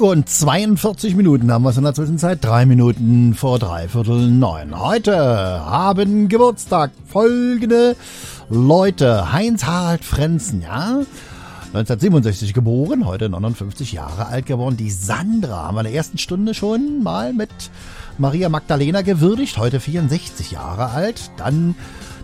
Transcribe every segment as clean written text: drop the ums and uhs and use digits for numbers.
Uhr und 42 Minuten haben wir es in der Zwischenzeit. 3 Minuten vor 8:45. Heute haben Geburtstag folgende Leute. Heinz-Harald Frenzen, ja. 1967 geboren, heute 59 Jahre alt geworden. Die Sandra haben wir in der ersten Stunde schon mal mit Maria Magdalena gewürdigt. Heute 64 Jahre alt. Dann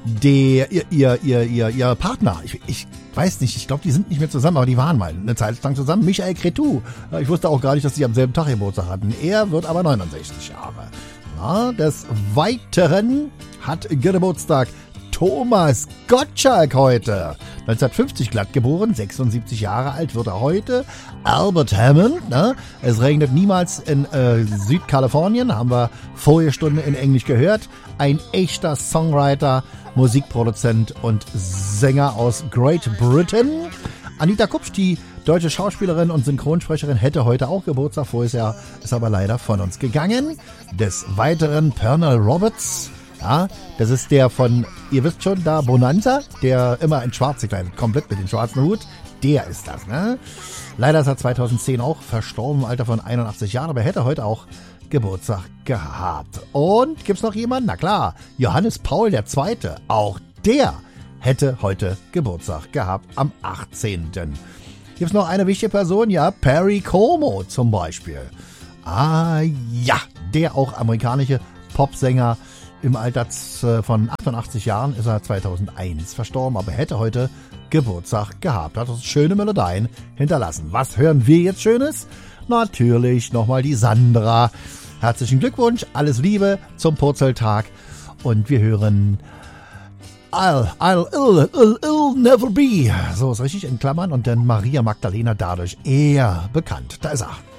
ihr Partner. Ich weiß nicht, ich glaube, die sind nicht mehr zusammen, aber die waren mal eine Zeit lang zusammen. Michael Cretu. Ich wusste auch gar nicht, dass die am selben Tag Geburtstag hatten. Er wird aber 69 Jahre. Na, des Weiteren hat Geburtstag Thomas Gottschalk heute. 1950 glatt geboren, 76 Jahre alt wird er heute. Albert Hammond, ne? Es regnet niemals in Südkalifornien, haben wir vorige Stunde in Englisch gehört. Ein echter Songwriter, Musikproduzent und Sänger aus Great Britain. Anita Kupsch, die deutsche Schauspielerin und Synchronsprecherin, hätte heute auch Geburtstag. Voriges Jahr ist aber leider von uns gegangen. Des Weiteren Pernell Roberts. Ja, das ist der von, ihr wisst schon, da Bonanza, der immer in schwarz gekleidet, komplett mit dem schwarzen Hut. Der ist das, ne? Leider ist er 2010 auch verstorben im Alter von 81 Jahren, aber er hätte heute auch Geburtstag gehabt. Und gibt's noch jemanden? Na klar, Johannes Paul II. Auch der hätte heute Geburtstag gehabt am 18. Gibt's noch eine wichtige Person? Ja, Perry Como zum Beispiel. Ah ja, der auch amerikanische Popsänger. Im Alter von 88 Jahren ist er 2001 verstorben, aber hätte heute Geburtstag gehabt. Hat uns schöne Melodien hinterlassen. Was hören wir jetzt Schönes? Natürlich nochmal die Sandra. Herzlichen Glückwunsch, alles Liebe zum Purzeltag. Und wir hören I'll never be. So ist richtig in Klammern. Und dann Maria Magdalena, dadurch eher bekannt. Da ist er.